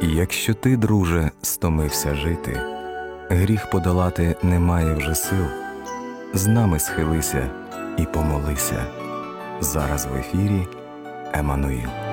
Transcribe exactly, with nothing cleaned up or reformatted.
І якщо ти, друже, стомився жити, гріх подолати немає вже сил, з нами схилися і помолися. Зараз в ефірі Еммануїл.